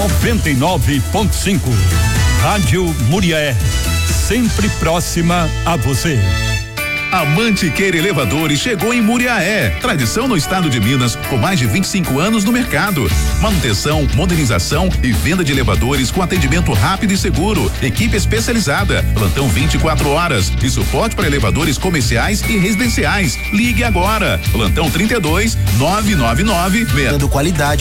99.5. Rádio Muriaé, sempre próxima a você. A Mantiqueira Elevadores chegou em Muriaé, tradição no estado de Minas, com mais de 25 anos no mercado. Manutenção, modernização e venda de elevadores com atendimento rápido e seguro, equipe especializada, plantão 24 horas e suporte para elevadores comerciais e residenciais. Ligue agora, plantão 32 999 dando qualidade